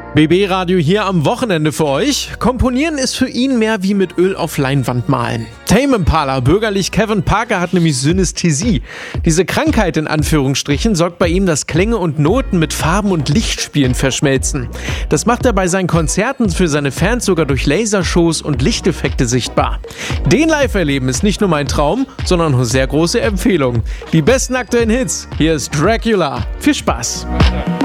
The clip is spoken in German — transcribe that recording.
BB Radio hier am Wochenende für euch. Komponieren ist für ihn mehr wie mit Öl auf Leinwand malen. Tame Impala, bürgerlich Kevin Parker, hat nämlich Synästhesie. Diese Krankheit in Anführungsstrichen sorgt bei ihm, dass Klänge und Noten mit Farben und Lichtspielen verschmelzen. Das macht er bei seinen Konzerten für seine Fans sogar durch Lasershows und Lichteffekte sichtbar. Den live erleben ist nicht nur mein Traum, sondern eine sehr große Empfehlung. Die besten aktuellen Hits, hier ist Dracula. Viel Spaß!